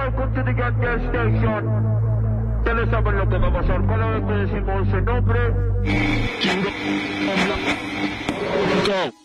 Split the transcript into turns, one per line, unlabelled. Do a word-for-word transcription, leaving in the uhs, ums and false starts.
welcome to the Get Gas Station. Ya le saben lo que va a pasar cada vez que decimos ese nombre.